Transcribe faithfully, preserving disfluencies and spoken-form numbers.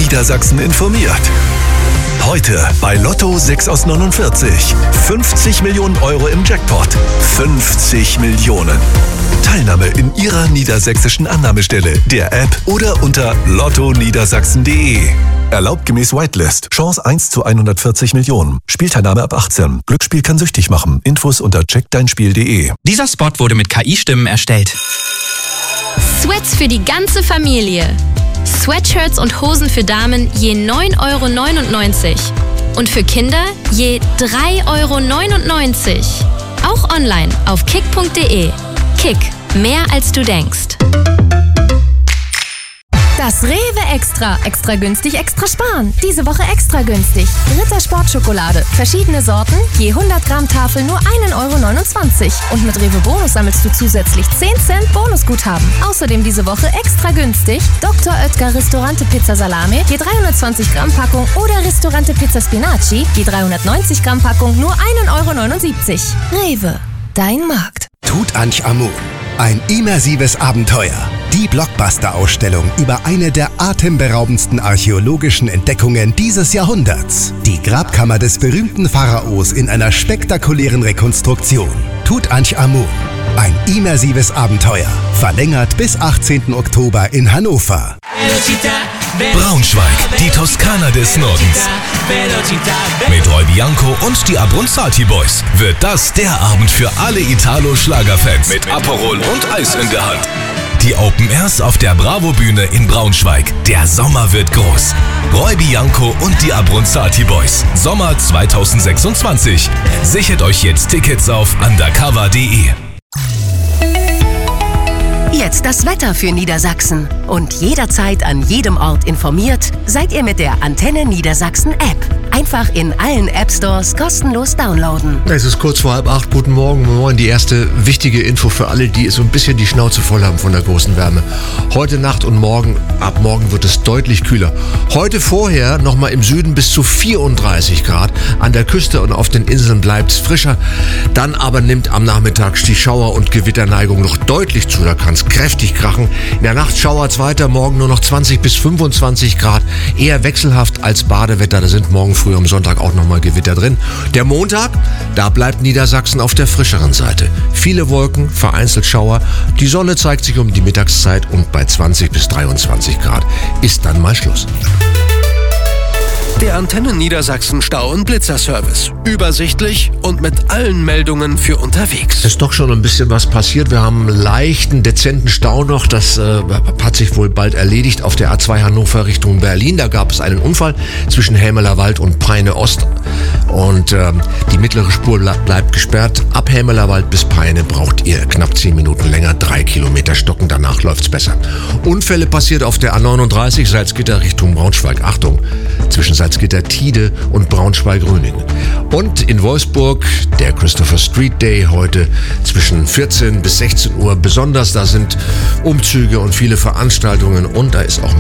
Niedersachsen informiert. Heute bei Lotto sechs aus neunundvierzig. fünfzig Millionen Euro im Jackpot. fünfzig Millionen. Teilnahme in Ihrer niedersächsischen Annahmestelle, der App oder unter lotto niedersachsen punkt de. Erlaubt gemäß Whitelist. Chance eins zu hundertvierzig Millionen. Spielteilnahme ab achtzehn. Glücksspiel kann süchtig machen. Infos unter check dein spiel punkt de. Dieser Spot wurde mit K I-Stimmen erstellt. Sweats für die ganze Familie. Sweatshirts und Hosen für Damen je neun Euro neunundneunzig. Und für Kinder je drei Euro neunundneunzig. Auch online auf kick punkt de. Kick. Mehr als du denkst. Das Rewe Extra. Extra günstig, extra sparen. Diese Woche extra günstig. Ritter Sportschokolade. Verschiedene Sorten. Je hundert Gramm Tafel nur ein Euro neunundzwanzig. Und mit Rewe Bonus sammelst du zusätzlich zehn Cent Bonusguthaben. Außerdem diese Woche extra günstig. Doktor Oetker Ristorante Pizza Salami. Je dreihundertzwanzig Gramm Packung. Oder Ristorante Pizza Spinaci. Je dreihundertneunzig Gramm Packung nur ein Euro neunundsiebzig. Rewe. Dein Markt. Tutanchamun. Ein immersives Abenteuer. Die Blockbuster-Ausstellung über eine der atemberaubendsten archäologischen Entdeckungen dieses Jahrhunderts. Die Grabkammer des berühmten Pharaos in einer spektakulären Rekonstruktion. Tutanchamun. Ein immersives Abenteuer. Verlängert bis achtzehnten Oktober in Hannover. Braunschweig, die Toskana des Nordens. Mit Roy Bianco und die Abronzati Boys wird das der Abend für alle Italo-Schlagerfans. Mit Aperol und Eis in der Hand. Die Open Airs auf der Bravo-Bühne in Braunschweig. Der Sommer wird groß. Roy Bianco und die Abronzati Boys. Sommer zweitausendsechsundzwanzig. Sichert euch jetzt Tickets auf undercover punkt de. Jetzt das Wetter für Niedersachsen. Und jederzeit an jedem Ort informiert, seid ihr mit der Antenne Niedersachsen App. Einfach in allen App-Stores kostenlos downloaden. Es ist kurz vor halb acht. Guten Morgen. Morgen die erste wichtige Info für alle, die so ein bisschen die Schnauze voll haben von der großen Wärme. Heute Nacht und morgen, ab morgen wird es deutlich kühler. Heute vorher nochmal im Süden bis zu vierunddreißig Grad. An der Küste und auf den Inseln bleibt es frischer. Dann aber nimmt am Nachmittag die Schauer- und Gewitterneigung noch deutlich zu. Da kann es kräftig krachen. In der Nacht schauert es weiter. Morgen nur noch zwanzig bis fünfundzwanzig Grad. Eher wechselhaft als Badewetter. Da sind morgen früh am Sonntag auch nochmal Gewitter drin. Der Montag, da bleibt Niedersachsen auf der frischeren Seite. Viele Wolken, vereinzelt Schauer. Die Sonne zeigt sich um die Mittagszeit und bei zwanzig bis dreiundzwanzig Grad ist dann mal Schluss. Der Antenne Niedersachsen Stau- und Blitzerservice. Übersichtlich und mit allen Meldungen für unterwegs. Es ist doch schon ein bisschen was passiert. Wir haben einen leichten, dezenten Stau noch. Das äh, hat sich wohl bald erledigt auf der A zwei Hannover Richtung Berlin. Da gab es einen Unfall zwischen Hämeler Wald und Peine Ost. Und äh, die mittlere Spur ble- bleibt gesperrt. Ab Hämeler Wald bis Peine braucht ihr knapp zehn Minuten länger. Drei Kilometer stocken, danach läuft's besser. Unfälle passiert auf der A neununddreißig Salzgitter Richtung Braunschweig. Achtung, zwischen Salzgitter-Tide und Braunschweig-Röningen. Und in Wolfsburg der Christopher Street Day heute zwischen vierzehn bis sechzehn Uhr besonders. Da sind Umzüge und viele Veranstaltungen und da ist auch